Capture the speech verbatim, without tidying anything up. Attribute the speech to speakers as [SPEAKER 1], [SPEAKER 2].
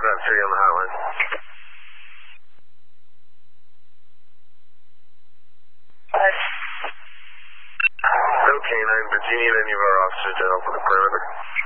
[SPEAKER 1] that three on the hotline.
[SPEAKER 2] Five.
[SPEAKER 1] No canine, but do you need any of our officers to help with the perimeter?